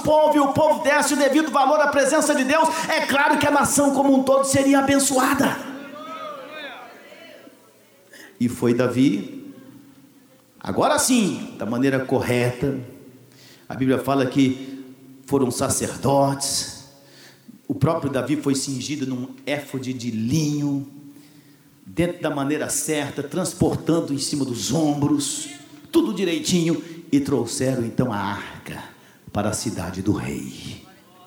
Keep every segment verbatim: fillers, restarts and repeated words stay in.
povo e o povo desse o devido valor à presença de Deus, é claro que a nação como um todo seria abençoada. E foi Davi, agora sim, da maneira correta. A Bíblia fala que foram sacerdotes. O próprio Davi foi cingido num éfode de linho, dentro da maneira certa, transportando em cima dos ombros, tudo direitinho, e trouxeram então a arca para a cidade do rei.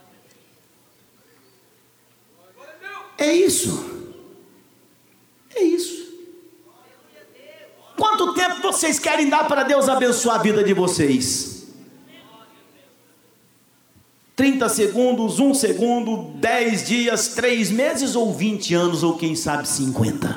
É isso. É isso. Quanto tempo vocês querem dar para Deus abençoar a vida de vocês? trinta segundos, um segundo, dez dias, três meses ou vinte anos, ou quem sabe cinquenta?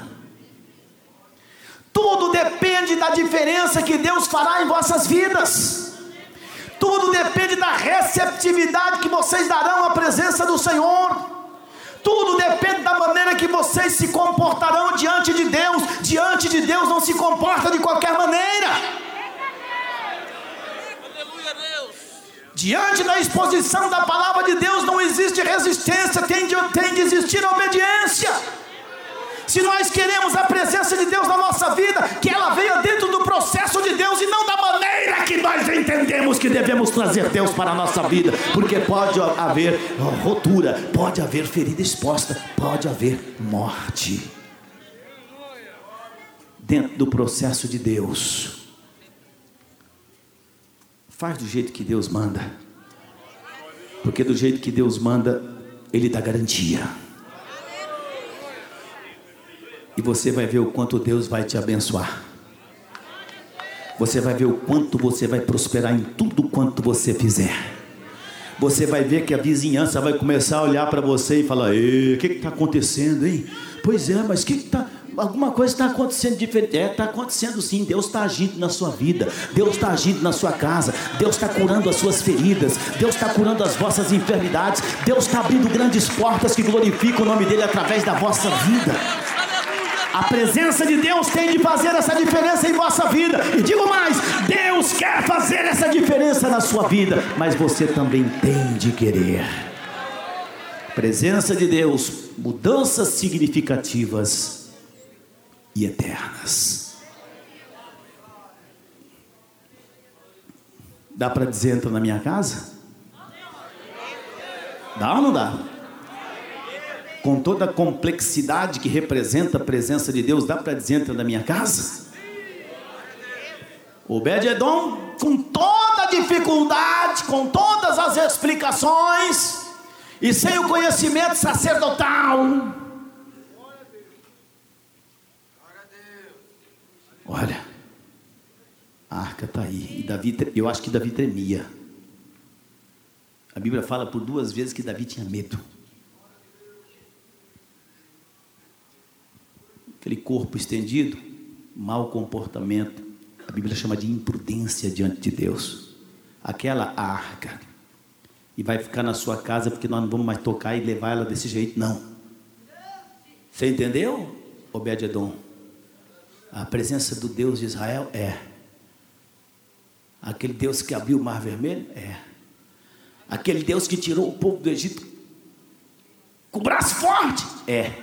Tudo depende da diferença que Deus fará em vossas vidas. Tudo depende da receptividade que vocês darão à presença do Senhor. Tudo depende da maneira que vocês se comportarão diante de Deus. Diante de Deus não se comporta de qualquer maneira. Diante da exposição da palavra de Deus não existe resistência, tem de, tem de existir obediência. Se nós queremos a presença de Deus na nossa vida, que ela venha dentro do processo de Deus e não da maneira que nós entendemos que devemos trazer Deus para a nossa vida, porque pode haver rotura, pode haver ferida exposta, pode haver morte dentro do processo de Deus. Faz do jeito que Deus manda, porque do jeito que Deus manda, Ele dá garantia. E você vai ver o quanto Deus vai te abençoar. Você vai ver o quanto você vai prosperar em tudo quanto você fizer. Você vai ver que a vizinhança vai começar a olhar para você e falar: ei, o que está acontecendo, hein? Pois é, mas o que está... Alguma coisa está acontecendo diferente. É, está acontecendo sim. Deus está agindo na sua vida. Deus está agindo na sua casa. Deus está curando as suas feridas. Deus está curando as vossas enfermidades. Deus está abrindo grandes portas que glorificam o nome dEle através da vossa vida. A presença de Deus tem de fazer essa diferença em vossa vida. E digo mais, Deus quer fazer essa diferença na sua vida, mas você também tem de querer. Presença de Deus, mudanças significativas e eternas. Dá para dizer entra na minha casa? Dá ou não dá? Com toda a complexidade que representa a presença de Deus, dá para dizer entra na minha casa? Obed-edom, com toda a dificuldade, com todas as explicações e sem o conhecimento sacerdotal, olha, a arca está aí. E Davi, eu acho que Davi tremia. A Bíblia fala por duas vezes que Davi tinha medo. Aquele corpo estendido, mau comportamento, a Bíblia chama de imprudência diante de Deus. Aquela arca, e vai ficar na sua casa porque nós não vamos mais tocar e levar ela desse jeito, não. Você entendeu, Obed-edom? A presença do Deus de Israel é aquele Deus que abriu o mar vermelho, é aquele Deus que tirou o povo do Egito com o braço forte, é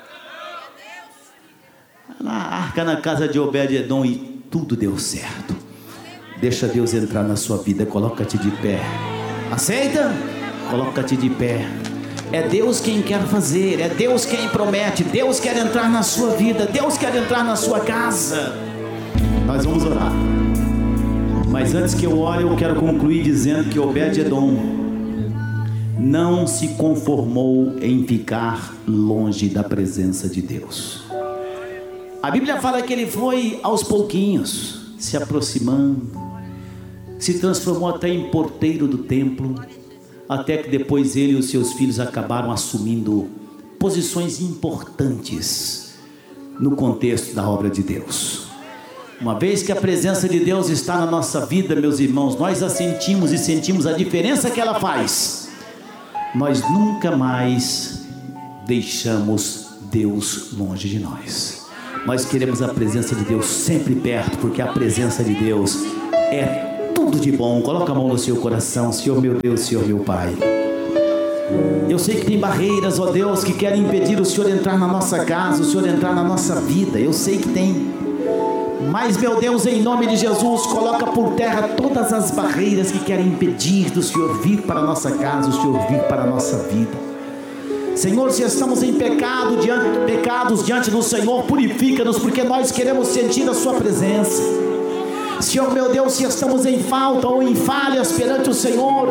a arca na casa de Obed-edom e tudo deu certo. Deixa Deus entrar na sua vida. Coloca-te de pé. Aceita? Coloca-te de pé. É Deus quem quer fazer, é Deus quem promete. Deus quer entrar na sua vida, Deus quer entrar na sua casa. Nós vamos orar, mas antes que eu ore, eu quero concluir dizendo que Obed-edom não se conformou em ficar longe da presença de Deus. A Bíblia fala que ele foi aos pouquinhos, se aproximando, se transformou até em porteiro do templo, até que depois ele e os seus filhos acabaram assumindo posições importantes no contexto da obra de Deus. Uma vez que a presença de Deus está na nossa vida, meus irmãos, nós a sentimos e sentimos a diferença que ela faz. Nós nunca mais deixamos Deus longe de nós. Nós queremos a presença de Deus sempre perto, porque a presença de Deus é tudo tudo de bom. Coloca a mão no seu coração. Senhor meu Deus, Senhor meu Pai, eu sei que tem barreiras, ó Deus, que querem impedir o Senhor entrar na nossa casa, o Senhor entrar na nossa vida. Eu sei que tem. Mas, meu Deus, em nome de Jesus, coloca por terra todas as barreiras que querem impedir do Senhor vir para a nossa casa, o Senhor vir para a nossa vida. Senhor, se estamos em pecado, diante, pecados diante do Senhor, purifica-nos, porque nós queremos sentir a sua presença. Senhor, meu Deus, se estamos em falta ou em falhas perante o Senhor,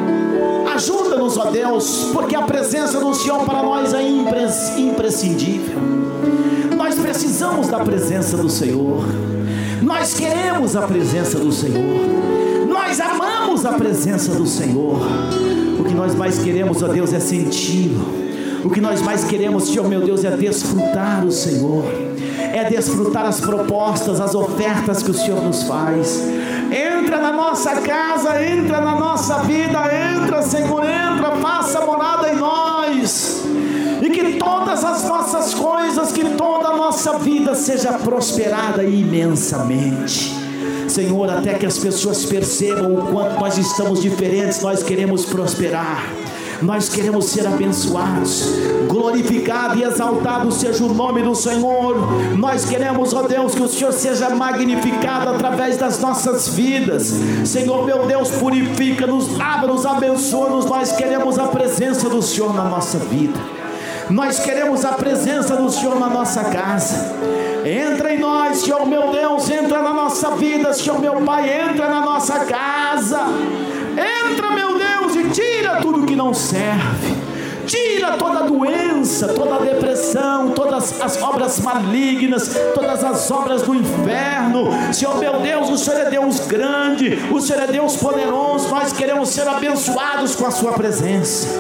ajuda-nos, ó Deus, porque a presença do Senhor para nós é imprescindível. Nós precisamos da presença do Senhor. Nós queremos a presença do Senhor. Nós amamos a presença do Senhor. O que nós mais queremos, ó Deus, é senti-lo. O que nós mais queremos, Senhor meu Deus, é desfrutar o Senhor. É desfrutar as propostas, as ofertas que o Senhor nos faz. Entra na nossa casa, entra na nossa vida, entra, Senhor, entra, faça morada em nós. E que todas as nossas coisas, que toda a nossa vida seja prosperada imensamente. Senhor, até que as pessoas percebam o quanto nós estamos diferentes, nós queremos prosperar. Nós queremos ser abençoados. Glorificado e exaltado seja o nome do Senhor. Nós queremos, ó Deus, que o Senhor seja magnificado através das nossas vidas. Senhor meu Deus, purifica-nos, lava-nos, abençoa-nos. Nós queremos a presença do Senhor na nossa vida. Nós queremos a presença do Senhor na nossa casa. Entra em nós, Senhor meu Deus, entra na nossa vida, Senhor meu Pai, entra na nossa casa. Entra, meu Deus, e tira tudo que não serve. Tira toda a doença, toda a depressão, todas as obras malignas, todas as obras do inferno. Senhor meu Deus, o Senhor é Deus grande, o Senhor é Deus poderoso. Nós queremos ser abençoados com a sua presença.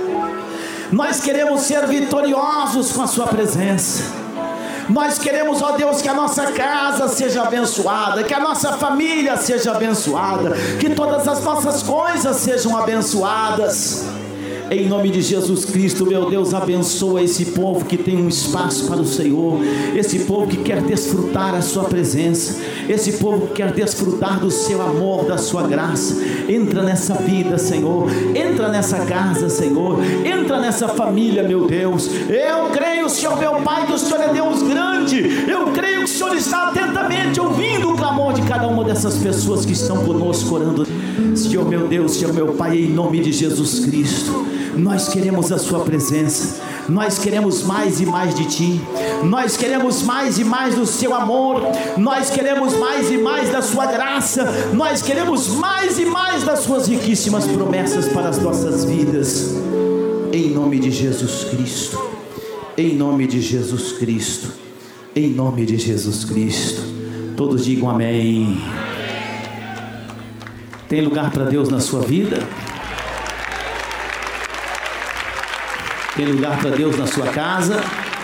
Nós queremos ser vitoriosos com a sua presença. Nós queremos, ó Deus, que a nossa casa seja abençoada, que a nossa família seja abençoada, que todas as nossas coisas sejam abençoadas. Em nome de Jesus Cristo, meu Deus, abençoa esse povo que tem um espaço para o Senhor, esse povo que quer desfrutar a sua presença, esse povo que quer desfrutar do seu amor, da sua graça. Entra nessa vida, Senhor, entra nessa casa, Senhor, entra nessa família, meu Deus. Eu creio, Senhor meu Pai, que o Senhor é Deus grande. Eu creio que o Senhor está atentamente ouvindo o clamor de cada uma dessas pessoas que estão conosco orando. Senhor meu Deus, Senhor meu Pai, em nome de Jesus Cristo, nós queremos a sua presença. Nós queremos mais e mais de Ti. Nós queremos mais e mais do Seu amor. Nós queremos mais e mais da Sua graça. Nós queremos mais e mais das Suas riquíssimas promessas para as nossas vidas. Em nome de Jesus Cristo. Em nome de Jesus Cristo. Em nome de Jesus Cristo. Todos digam amém. Tem lugar para Deus na sua vida? Tem lugar para Deus na sua casa?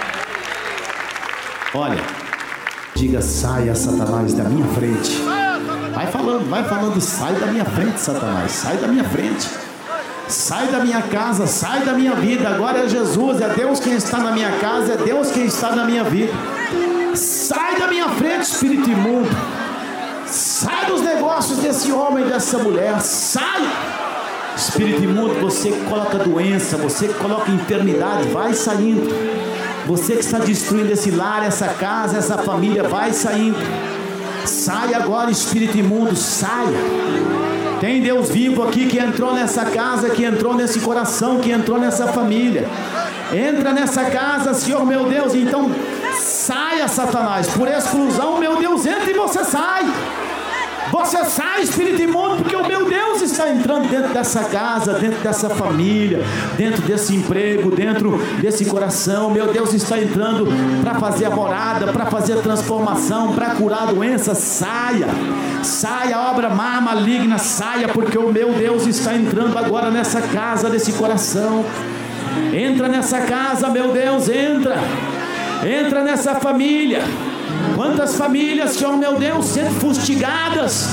Olha, diga: saia, Satanás, da minha frente. Vai falando, vai falando: sai da minha frente, Satanás, sai da minha frente. Sai da minha casa, sai da minha vida. Agora é Jesus, é Deus quem está na minha casa, é Deus quem está na minha vida. Sai da minha frente, espírito imundo. Sai dos negócios desse homem e dessa mulher. Sai, espírito imundo. Você que coloca doença, você que coloca enfermidade, vai saindo. Você que está destruindo esse lar, essa casa, essa família, vai saindo. Sai agora, espírito imundo, saia. Tem Deus vivo aqui que entrou nessa casa, que entrou nesse coração, que entrou nessa família. Entra nessa casa, Senhor meu Deus. Então saia, Satanás, por exclusão, meu Deus, entra e você sai. Você sai, espírito imundo, porque o meu Deus está entrando dentro dessa casa, dentro dessa família, dentro desse emprego, dentro desse coração. Meu Deus está entrando para fazer a morada, para fazer a transformação, para curar a doença. Saia, saia, obra má, maligna, saia, porque o meu Deus está entrando agora nessa casa, nesse coração. Entra nessa casa, meu Deus, entra. Entra nessa família. Quantas famílias, Senhor meu Deus, sendo fustigadas,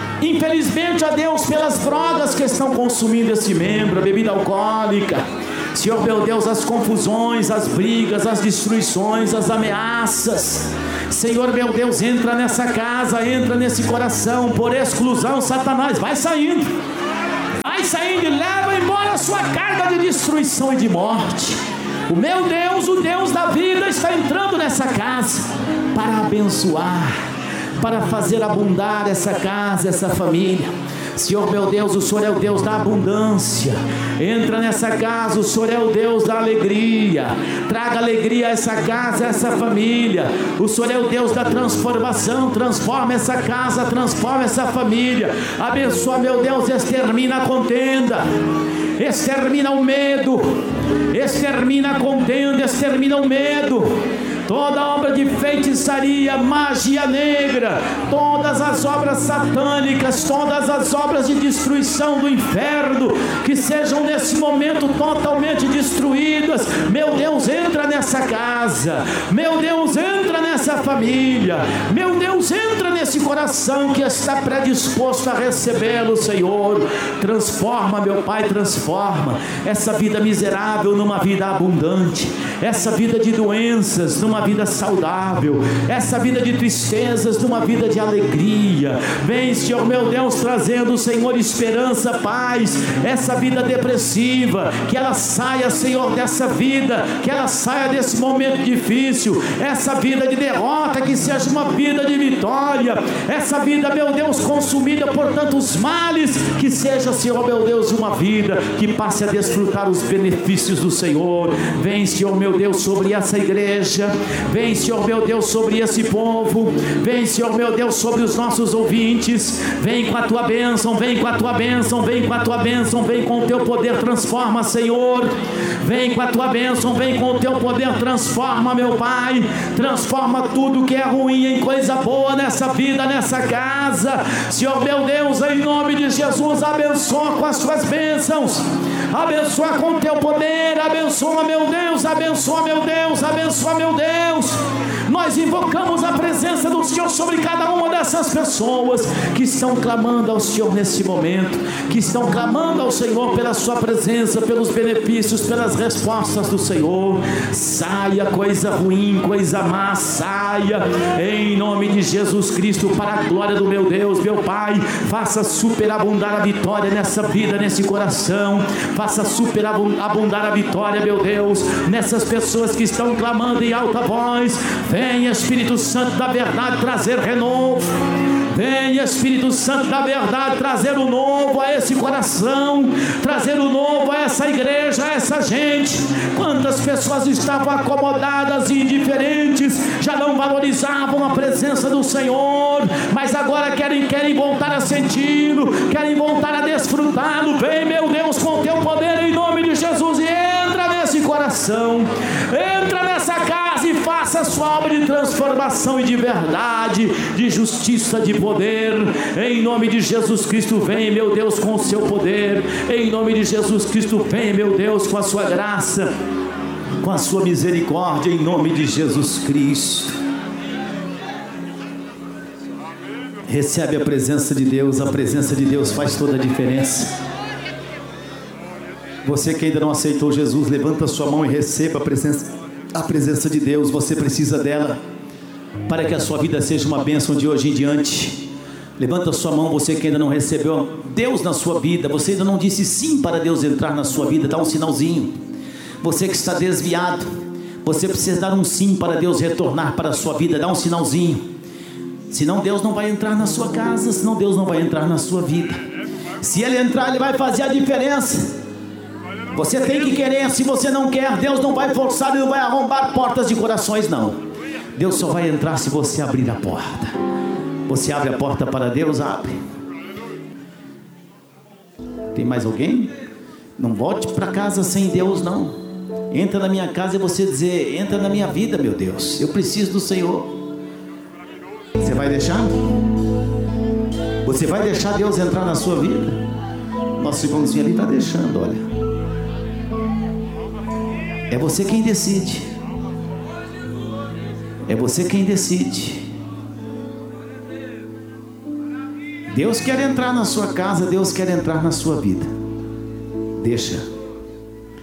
infelizmente, ó Deus, pelas drogas que estão consumindo esse membro, a bebida alcoólica. Senhor meu Deus, as confusões, as brigas, as destruições, as ameaças. Senhor meu Deus, entra nessa casa, entra nesse coração, por exclusão, Satanás, vai saindo, vai saindo e leva embora a sua carga de destruição e de morte. O meu Deus, o Deus da vida, está entrando nessa casa para abençoar, para fazer abundar essa casa, essa família. Senhor meu Deus, o Senhor é o Deus da abundância. Entra nessa casa, o Senhor é o Deus da alegria. Traga alegria a essa casa, a essa família. O Senhor é o Deus da transformação. Transforma essa casa, transforma essa família. Abençoa, meu Deus, extermina a contenda, extermina o medo, extermina a contenda, extermina o medo. Toda obra de feitiçaria, magia negra, todas as obras satânicas, todas as obras de destruição do inferno, que sejam nesse momento totalmente destruídas. Meu Deus, entra nessa casa, meu Deus, entra nessa família, meu Deus, entra nesse coração que está predisposto a recebê-lo, Senhor. Transforma, meu Pai, transforma essa vida miserável numa vida abundante, essa vida de doenças numa vida saudável, essa vida de tristezas numa vida de alegria. Vem, Senhor meu Deus, trazendo, Senhor, esperança, paz. Essa vida depressiva, que ela saia, Senhor, dessa vida, que ela saia desse momento difícil. Essa vida de derrota, que seja uma vida de vitória. Essa vida, meu Deus, consumida por tantos males, que seja, Senhor meu Deus, uma vida que passe a desfrutar os benefícios do Senhor. Vem, Senhor meu Deus, sobre essa igreja. Vem, Senhor meu Deus, sobre esse povo. Vem, Senhor meu Deus, sobre os nossos ouvintes. Vem com a tua bênção, vem com a tua bênção, vem com a tua bênção, vem com o teu poder, transforma, Senhor. Vem com a tua bênção, vem com o teu poder, transforma, meu Pai. Transforma tudo que é ruim em coisa boa nessa vida, nessa casa. Senhor meu Deus, em nome de Jesus, abençoa com as tuas bênçãos, abençoa com o teu poder, abençoa, meu Deus, abençoa, meu Deus, abençoa, meu Deus. Nós invocamos a presença do Senhor sobre cada uma dessas pessoas que estão clamando ao Senhor nesse momento, que estão clamando ao Senhor pela sua presença, pelos benefícios, pelas respostas do Senhor. Saia coisa ruim, coisa má, saia em nome de Jesus Cristo, para a glória do meu Deus, meu Pai. Faça superabundar a vitória nessa vida, nesse coração. Faça superabundar a vitória, meu Deus, nessas pessoas que estão clamando em alta voz. Vem, Espírito Santo da verdade, trazer renovo. Vem, Espírito Santo da verdade, trazer o novo a esse coração, trazer o novo a essa igreja, a essa gente. Quantas pessoas estavam acomodadas e indiferentes, já não valorizavam a presença do Senhor, mas agora querem, querem voltar a senti-lo, querem voltar a desfrutá-lo. Vem, meu Deus, com o teu poder em nome de Jesus, e entra nesse coração, entra nessa casa e faça a sua obra de transformação e de verdade, de justiça, de poder. Em nome de Jesus Cristo, vem, meu Deus, com o seu poder. Em nome de Jesus Cristo, vem, meu Deus, com a sua graça, com a sua misericórdia, em nome de Jesus Cristo. Recebe a presença de Deus. A presença de Deus faz toda a diferença. Você que ainda não aceitou Jesus, levanta a sua mão e receba a presença, a presença de Deus. Você precisa dela para que a sua vida seja uma bênção de hoje em diante. Levanta a sua mão, você que ainda não recebeu Deus na sua vida, você ainda não disse sim para Deus entrar na sua vida, dá um sinalzinho. Você que está desviado, você precisa dar um sim para Deus retornar para a sua vida, dá um sinalzinho. Senão Deus não vai entrar na sua casa, senão Deus não vai entrar na sua vida. Se Ele entrar, Ele vai fazer a diferença. Você tem que querer. Se você não quer, Deus não vai forçar, Ele não vai arrombar portas de corações, não. Deus só vai entrar se você abrir a porta. Você abre a porta para Deus, abre. Tem mais alguém? Não volte para casa sem Deus, não. Entra na minha casa e você dizer: entra na minha vida, meu Deus, eu preciso do Senhor. Você vai deixar? Você vai deixar Deus entrar na sua vida? Nosso irmãozinho ali está deixando, olha. É você quem decide. É você quem decide. Deus quer entrar na sua casa, Deus quer entrar na sua vida. Deixa.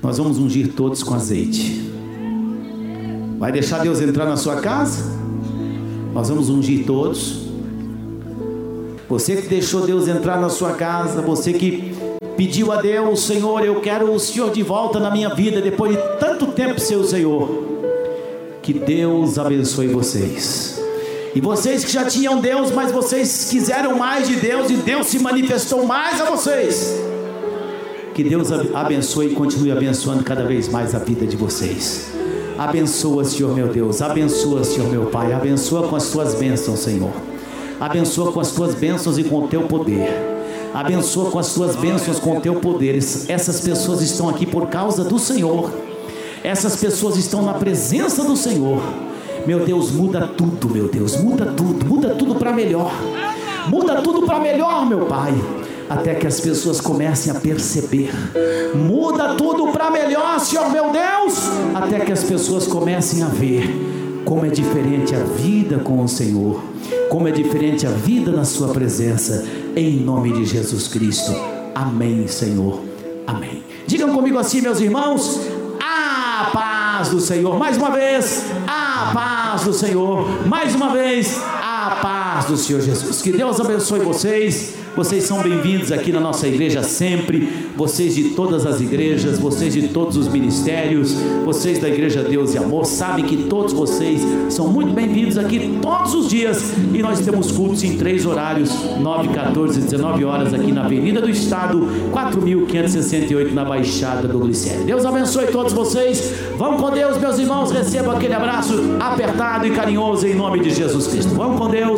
Nós vamos ungir todos com azeite. Vai deixar Deus entrar na sua casa? Nós vamos ungir todos. Você que deixou Deus entrar na sua casa, você que pediu a Deus: Senhor, eu quero o Senhor de volta na minha vida, depois de tanto tempo, seu Senhor. Que Deus abençoe vocês. E vocês que já tinham Deus, mas vocês quiseram mais de Deus, e Deus se manifestou mais a vocês. Que Deus abençoe e continue abençoando cada vez mais a vida de vocês. Abençoa, Senhor meu Deus, abençoa, Senhor meu Pai, abençoa com as tuas bênçãos, Senhor. Abençoa com as tuas bênçãos e com o teu poder. Abençoa com as tuas bênçãos, com o teu poder. Essas pessoas estão aqui por causa do Senhor. Essas pessoas estão na presença do Senhor. Meu Deus, muda tudo, meu Deus, muda tudo, muda tudo para melhor. Muda tudo para melhor, meu Pai. Até que as pessoas comecem a perceber. Muda tudo para melhor, Senhor meu Deus. Até que as pessoas comecem a ver como é diferente a vida com o Senhor, como é diferente a vida na sua presença, em nome de Jesus Cristo. Amém, Senhor, amém. Digam comigo assim, meus irmãos: a paz do Senhor. Mais uma vez, a paz do Senhor. Mais uma vez, a paz do Senhor Jesus. Que Deus abençoe vocês. Vocês são bem-vindos aqui na nossa igreja sempre. Vocês de todas as igrejas, vocês de todos os ministérios, vocês da Igreja Deus e Amor, sabem que todos vocês são muito bem-vindos aqui todos os dias. E nós temos cultos em três horários: nove, quatorze e dezenove horas aqui na Avenida do Estado, quatro mil quinhentos e sessenta e oito na Baixada do Glicério. Deus abençoe todos vocês. Vamos com Deus, meus irmãos. Recebam aquele abraço apertado e carinhoso em nome de Jesus Cristo. Vamos com Deus.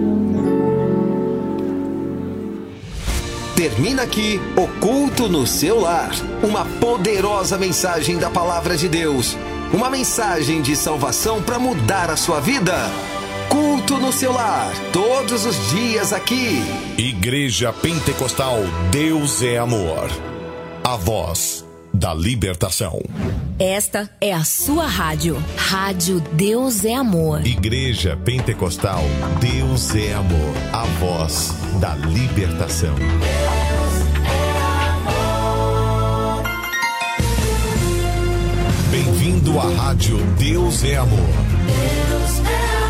Termina aqui o Culto no Seu Lar, uma poderosa mensagem da Palavra de Deus, uma mensagem de salvação para mudar a sua vida. Culto no Seu Lar, todos os dias aqui. Igreja Pentecostal Deus é Amor, a voz da libertação. Esta é a sua rádio, Rádio Deus é Amor. Igreja Pentecostal Deus é Amor, a voz da libertação. Deus é amor. Bem-vindo à Rádio Deus é Amor. Deus é amor.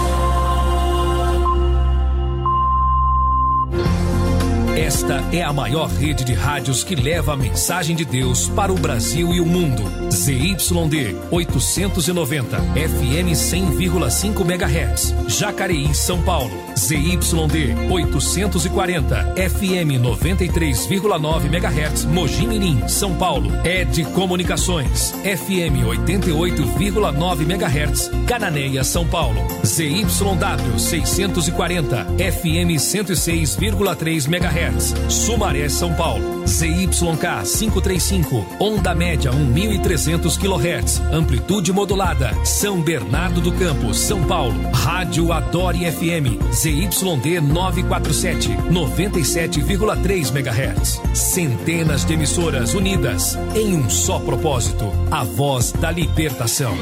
Esta é a maior rede de rádios que leva a mensagem de Deus para o Brasil e o mundo. Z Y D oitocentos e noventa, F M cem vírgula cinco megahertz, Jacareí, São Paulo. Z Y D oitocentos e quarenta, F M noventa e três vírgula nove megahertz, Mogi Mirim, São Paulo. Ed Comunicações, F M oitenta e oito vírgula nove megahertz, Cananéia, São Paulo. Z Y W seiscentos e quarenta, F M cento e seis vírgula três megahertz, Sumaré, São Paulo. Z Y K quinhentos e trinta e cinco, onda média mil e trezentos quilohertz, amplitude modulada, São Bernardo do Campo, São Paulo. Rádio Adore F M, Z Y D novecentos e quarenta e sete, noventa e sete vírgula três megahertz. Centenas de emissoras unidas em um só propósito: a voz da libertação.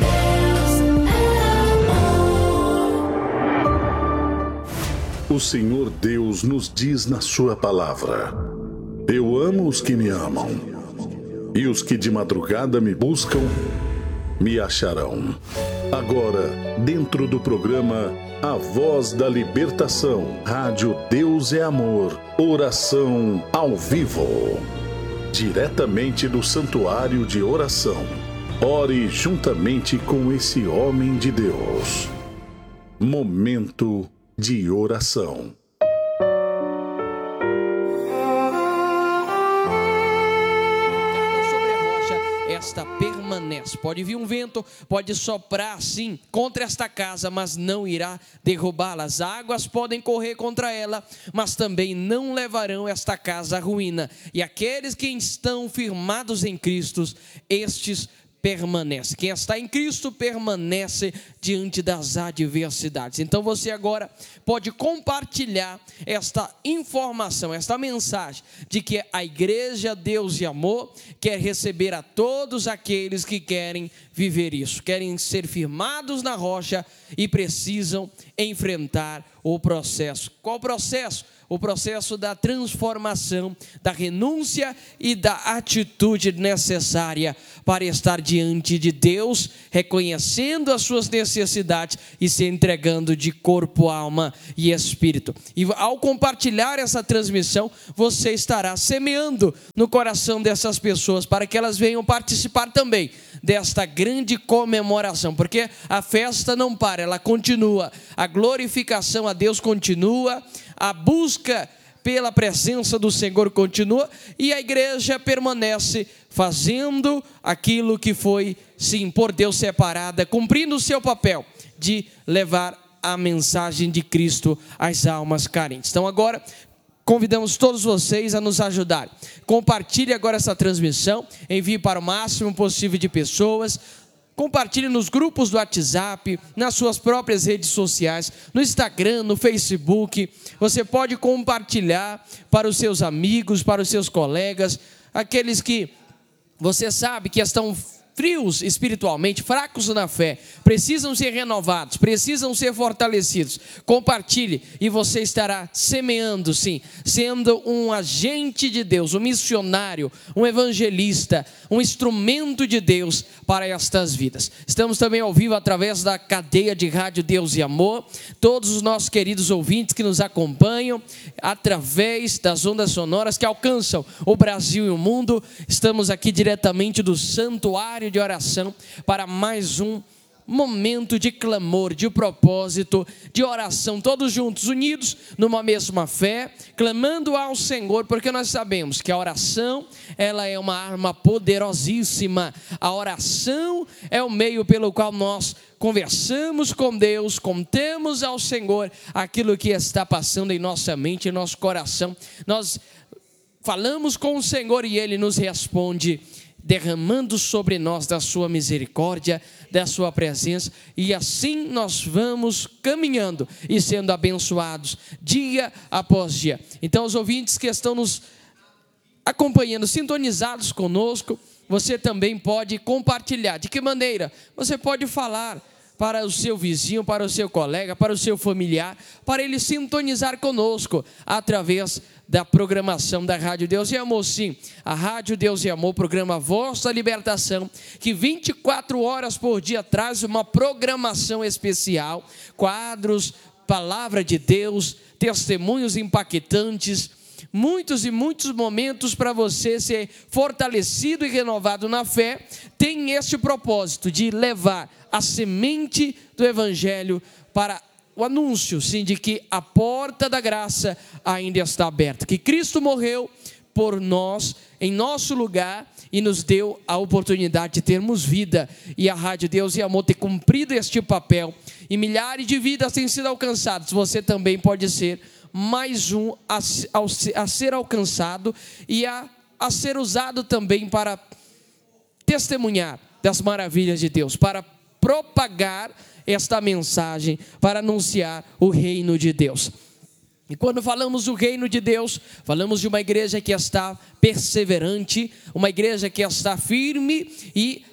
O Senhor Deus nos diz na sua palavra: eu amo os que me amam, e os que de madrugada me buscam, me acharão. Agora, dentro do programa A Voz da Libertação, Rádio Deus é Amor, oração ao vivo, diretamente do Santuário de Oração. Ore juntamente com esse homem de Deus. Momento de oração. Sobre a rocha, esta permanece. Pode vir um vento, pode soprar sim contra esta casa, mas não irá derrubá-la. As águas podem correr contra ela, mas também não levarão esta casa à ruína. E aqueles que estão firmados em Cristo, estes permanece. Quem está em Cristo permanece diante das adversidades. Então você agora pode compartilhar esta informação, esta mensagem de que a Igreja Deus e Amor quer receber a todos aqueles que querem viver isso, querem ser firmados na rocha e precisam enfrentar o processo. Qual processo? o processo da transformação, da renúncia e da atitude necessária para estar diante de Deus, reconhecendo as suas necessidades e se entregando de corpo, alma e espírito. E ao compartilhar essa transmissão, você estará semeando no coração dessas pessoas para que elas venham participar também desta grande comemoração, porque a festa não para, ela continua, a glorificação a Deus continua, a busca pela presença do Senhor continua e a igreja permanece fazendo aquilo que foi, sim, por Deus separada, cumprindo o seu papel de levar a mensagem de Cristo às almas carentes. Então agora convidamos todos vocês a nos ajudar. Compartilhe agora essa transmissão, envie para o máximo possível de pessoas. Compartilhe nos grupos do WhatsApp, nas suas próprias redes sociais, no Instagram, no Facebook. Você pode compartilhar para os seus amigos, para os seus colegas, aqueles que você sabe que estão frios espiritualmente, fracos na fé, precisam ser renovados, precisam ser fortalecidos. Compartilhe e você estará semeando, sim, sendo um agente de Deus, um missionário, um evangelista, um instrumento de Deus para estas vidas. Estamos também ao vivo através da cadeia de Rádio Deus e Amor. Todos os nossos queridos ouvintes que nos acompanham através das ondas sonoras que alcançam o Brasil e o mundo. Estamos aqui diretamente do santuário de oração para mais um momento de clamor, de propósito, de oração, todos juntos, unidos numa mesma fé, clamando ao Senhor, porque nós sabemos que a oração, ela é uma arma poderosíssima. A oração é o meio pelo qual nós conversamos com Deus, contamos ao Senhor aquilo que está passando em nossa mente, em nosso coração. Nós falamos com o Senhor e Ele nos responde, derramando sobre nós da sua misericórdia, da sua presença, e assim nós vamos caminhando e sendo abençoados dia após dia. Então os ouvintes que estão nos acompanhando, sintonizados conosco, você também pode compartilhar. De que maneira? Você pode falar para o seu vizinho, para o seu colega, para o seu familiar, para ele sintonizar conosco através da programação da Rádio Deus e Amor. Sim, a Rádio Deus e Amor, programa Voz da Libertação, que vinte e quatro horas por dia traz uma programação especial, quadros, palavra de Deus, testemunhos impactantes, muitos e muitos momentos para você ser fortalecido e renovado na fé. Tem este propósito de levar a semente do Evangelho para o anúncio, sim, de que a porta da graça ainda está aberta, que Cristo morreu por nós, em nosso lugar, e nos deu a oportunidade de termos vida, e a Rádio Deus e Amor ter cumprido este papel, e milhares de vidas têm sido alcançadas. Você também pode ser mais um a, a, a ser alcançado e a, a ser usado também para testemunhar das maravilhas de Deus, para propagar esta mensagem, para anunciar o reino de Deus. E quando falamos do reino de Deus, falamos de uma igreja que está perseverante, uma igreja que está firme e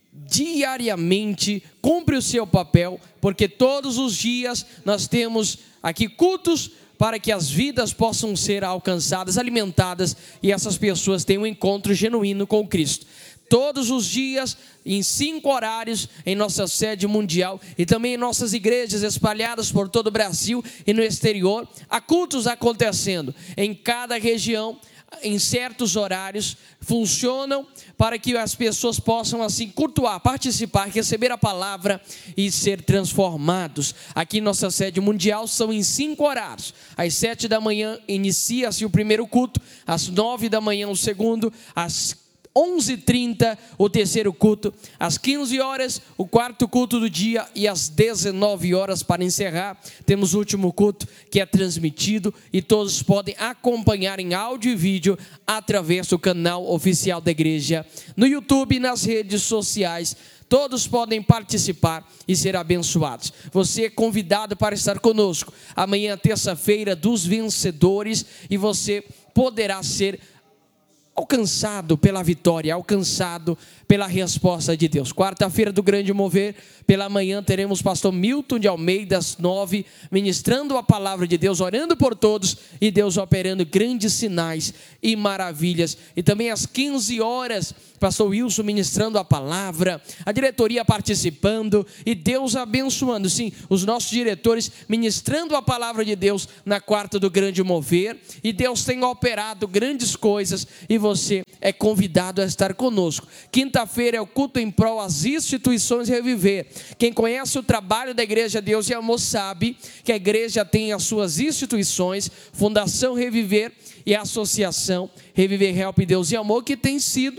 diariamente cumpre o seu papel, porque todos os dias nós temos aqui cultos para que as vidas possam ser alcançadas, alimentadas, e essas pessoas tenham um encontro genuíno com Cristo. Todos os dias, em cinco horários, em nossa sede mundial e também em nossas igrejas espalhadas por todo o Brasil e no exterior, há cultos acontecendo em cada região, em certos horários, funcionam para que as pessoas possam assim cultuar, participar, receber a palavra e ser transformados. Aqui em nossa sede mundial são em cinco horários. Às sete da manhã inicia-se o primeiro culto, às nove da manhã o segundo, às onze e trinta o terceiro culto, às quinze horas o quarto culto do dia e às dezenove horas para encerrar temos o último culto, que é transmitido e todos podem acompanhar em áudio e vídeo através do canal oficial da igreja no YouTube e nas redes sociais. Todos podem participar e ser abençoados. Você é convidado para estar conosco amanhã, terça-feira dos vencedores, e você poderá ser alcançado pela vitória, alcançado pela resposta de Deus. Quarta-feira do Grande Mover, pela manhã teremos o pastor Milton de Almeida, às nove, ministrando a palavra de Deus, orando por todos e Deus operando grandes sinais e maravilhas. E também às quinze horas, pastor Wilson ministrando a palavra, a diretoria participando e Deus abençoando. Sim, os nossos diretores ministrando a palavra de Deus na quarta do Grande Mover, e Deus tem operado grandes coisas e você é convidado a estar conosco. Quinta-feira é o culto em prol às instituições Reviver. Quem conhece o trabalho da Igreja Deus e Amor sabe que a igreja tem as suas instituições, Fundação Reviver e a Associação Reviver Help Deus e Amor, que tem sido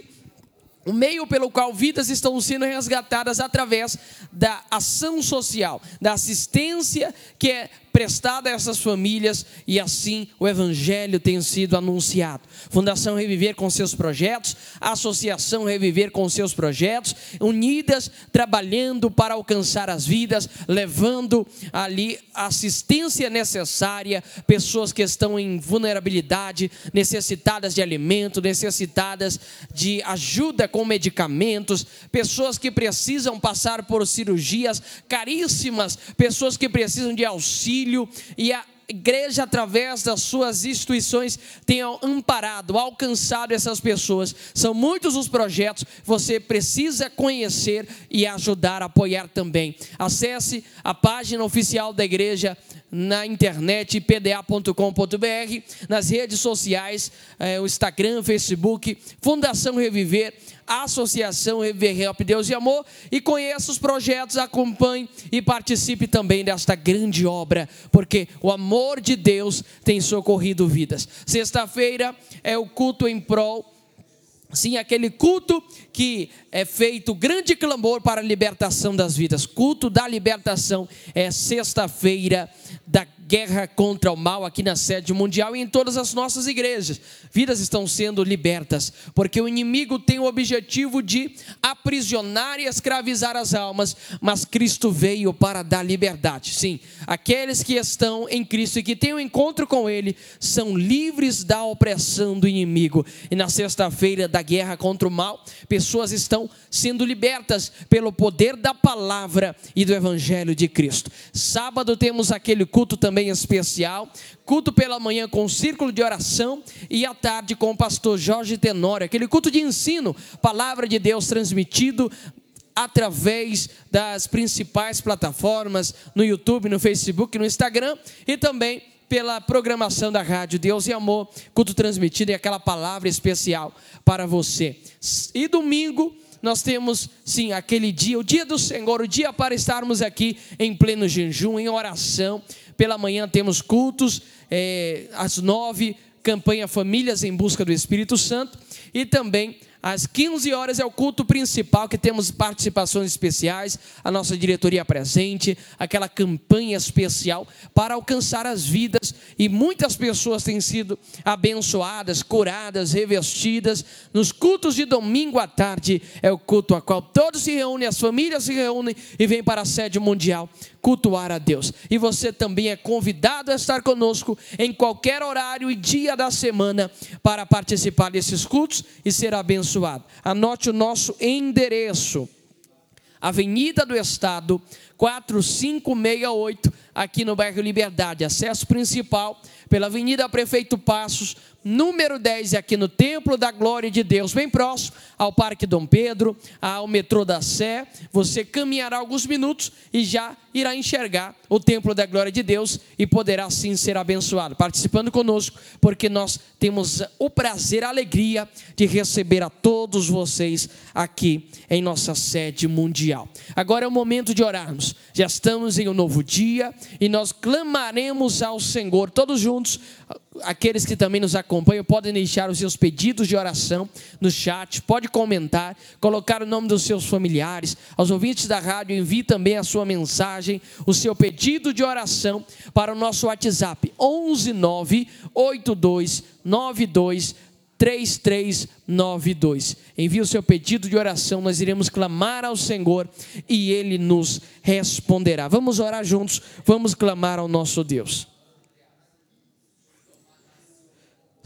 o meio pelo qual vidas estão sendo resgatadas através da ação social, da assistência que é prestada a essas famílias, e assim o Evangelho tem sido anunciado. Fundação Reviver com seus projetos, Associação Reviver com seus projetos, unidas, trabalhando para alcançar as vidas, levando ali a assistência necessária, pessoas que estão em vulnerabilidade, necessitadas de alimento, necessitadas de ajuda com medicamentos, pessoas que precisam passar por cirurgias caríssimas, pessoas que precisam de auxílio, e a igreja, através das suas instituições, tem amparado, alcançado essas pessoas. São muitos os projetos, você precisa conhecer e ajudar, apoiar também. Acesse a página oficial da igreja na internet, p d a ponto com ponto b r, nas redes sociais, eh, o Instagram, Facebook, Fundação Reviver, Associação Reviver Help Deus e Amor, e conheça os projetos, acompanhe e participe também desta grande obra, porque o amor de Deus tem socorrido vidas. Sexta-feira é o culto em prol, sim, aquele culto que é feito grande clamor para a libertação das vidas. Culto da libertação é sexta-feira da guerra contra o mal aqui na sede mundial e em todas as nossas igrejas. Vidas estão sendo libertas, porque o inimigo tem o objetivo de aprisionar e escravizar as almas, mas Cristo veio para dar liberdade. Sim, aqueles que estão em Cristo e que têm um encontro com Ele são livres da opressão do inimigo. E na sexta-feira da guerra contra o mal, pessoas estão sendo libertas pelo poder da palavra e do Evangelho de Cristo. Sábado temos aquele culto também especial, culto pela manhã com círculo de oração e à tarde com o pastor Jorge Tenório, aquele culto de ensino, palavra de Deus transmitido através das principais plataformas, no YouTube, no Facebook, no Instagram, e também pela programação da rádio Deus e Amor, culto transmitido e aquela palavra especial para você. E domingo nós temos, sim, aquele dia, o dia do Senhor, o dia para estarmos aqui em pleno jejum, em oração. Pela manhã temos cultos, é, às nove, campanha Famílias em Busca do Espírito Santo, e também às quinze horas é o culto principal, que temos participações especiais, a nossa diretoria presente, aquela campanha especial para alcançar as vidas, e muitas pessoas têm sido abençoadas, curadas, revestidas. Nos cultos de domingo à tarde é o culto a qual todos se reúnem, as famílias se reúnem e vêm para a sede mundial cultuar a Deus. E você também é convidado a estar conosco em qualquer horário e dia da semana para participar desses cultos e ser abençoado. Anote o nosso endereço: Avenida do Estado, quatro cinco seis oito, aqui no bairro Liberdade. Acesso principal pela Avenida Prefeito Passos, número dez, aqui no Templo da Glória de Deus, bem próximo ao Parque Dom Pedro, ao metrô da Sé. Você caminhará alguns minutos e já irá enxergar o Templo da Glória de Deus e poderá sim ser abençoado, participando conosco, porque nós temos o prazer, a alegria de receber a todos vocês aqui em nossa sede mundial. Agora é o momento de orarmos. Já estamos em um novo dia e nós clamaremos ao Senhor todos juntos. Aqueles que também nos acompanham podem deixar os seus pedidos de oração no chat, pode comentar, colocar o nome dos seus familiares. Aos ouvintes da rádio, envie também a sua mensagem, o seu pedido de oração para o nosso WhatsApp onze nove oito dois nove dois três três nove dois. Envie o seu pedido de oração, nós iremos clamar ao Senhor e Ele nos responderá. Vamos orar juntos, vamos clamar ao nosso Deus.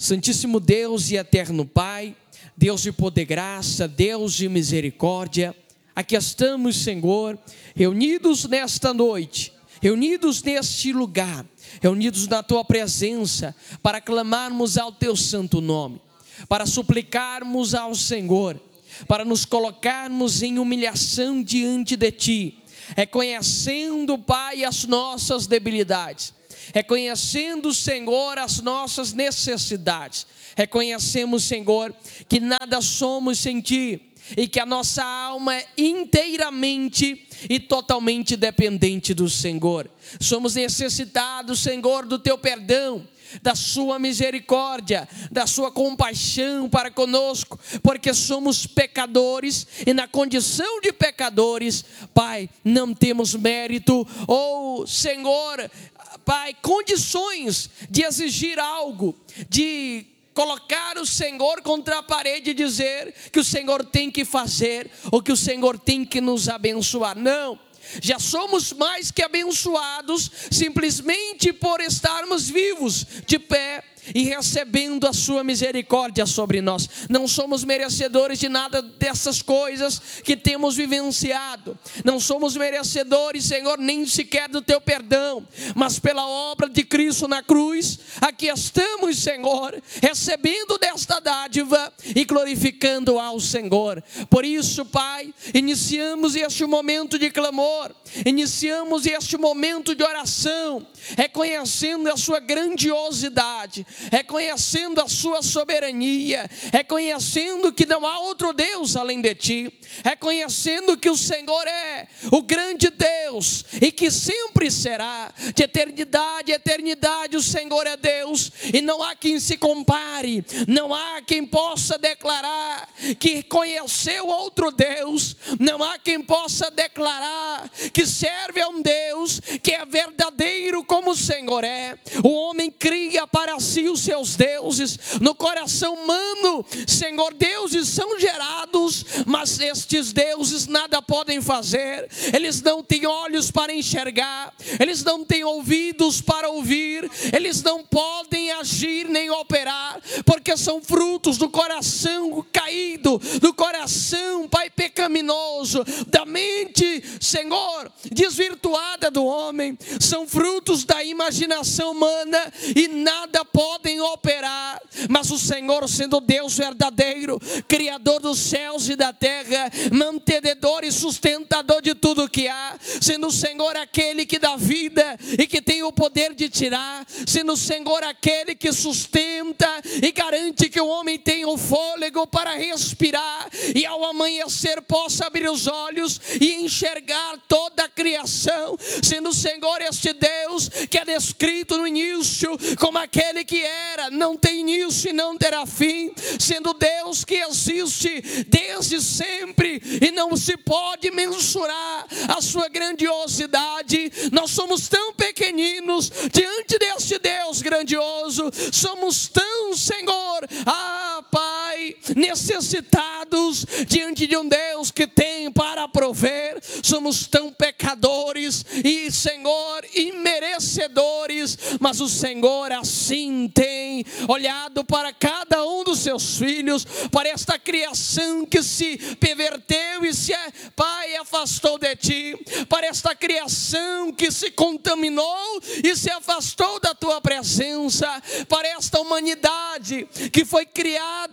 Santíssimo Deus e eterno Pai, Deus de poder e graça, Deus de misericórdia, aqui estamos, Senhor, reunidos nesta noite, reunidos neste lugar, reunidos na Tua presença, para clamarmos ao Teu santo nome, para suplicarmos ao Senhor, para nos colocarmos em humilhação diante de Ti, reconhecendo, Pai, as nossas debilidades, reconhecendo, Senhor, as nossas necessidades, reconhecemos, Senhor, que nada somos sem Ti, e que a nossa alma é inteiramente e totalmente dependente do Senhor. Somos necessitados, Senhor, do Teu perdão, da Sua misericórdia, da Sua compaixão para conosco, porque somos pecadores, e na condição de pecadores, Pai, não temos mérito, ou, Senhor, Pai, condições de exigir algo, de colocar o Senhor contra a parede e dizer que o Senhor tem que fazer, ou que o Senhor tem que nos abençoar. Não, já somos mais que abençoados, simplesmente por estarmos vivos, de pé, e recebendo a Sua misericórdia sobre nós. Não somos merecedores de nada dessas coisas que temos vivenciado, não somos merecedores, Senhor, nem sequer do Teu perdão, mas pela obra de Cristo na cruz, aqui estamos, Senhor, recebendo desta dádiva e glorificando ao Senhor. Por isso, Pai, iniciamos este momento de clamor, iniciamos este momento de oração, reconhecendo a Sua grandiosidade, reconhecendo a Sua soberania, reconhecendo que não há outro Deus além de Ti, reconhecendo que o Senhor é o grande Deus, e que sempre será, de eternidade a eternidade o Senhor é Deus, e não há quem se compare, não há quem possa declarar que conheceu outro Deus, não há quem possa declarar que serve a um Deus que é verdadeiro como o Senhor é. O homem cria para si os seus deuses, no coração humano, Senhor, deuses são gerados, mas estes deuses nada podem fazer, eles não têm olhos para enxergar, eles não têm ouvidos para ouvir, eles não podem agir nem operar, porque são frutos do coração caído, do coração, Pai, pecaminoso, da mente, Senhor, desvirtuada do homem, são frutos da imaginação humana, e nada podem operar. Mas o Senhor, sendo Deus verdadeiro, Criador dos céus e da terra, mantenedor e sustentador de tudo que há, sendo o Senhor aquele que dá vida e que tem o poder de tirar, sendo o Senhor aquele que sustenta e garante que o homem tenha o fôlego para respirar, e ao amanhecer possa abrir os olhos e enxergar toda a criação, sendo o Senhor este Deus que é descrito no início como aquele que era, não tem início e não terá fim, sendo Deus que existe desde sempre e não se pode mensurar a Sua grandiosidade. Nós somos tão pequeninos diante deste Deus grandioso, somos tão, Senhor, ah Pai, necessitados diante de um Deus que tem para prover, somos tão pecadores e, Senhor, imerecedores, mas o Senhor assim tem olhado para cada um dos seus filhos, para esta criação que se perverteu e se, Pai, afastou de Ti, para esta criação que se contaminou e se afastou da Tua presença, para esta humanidade que foi criada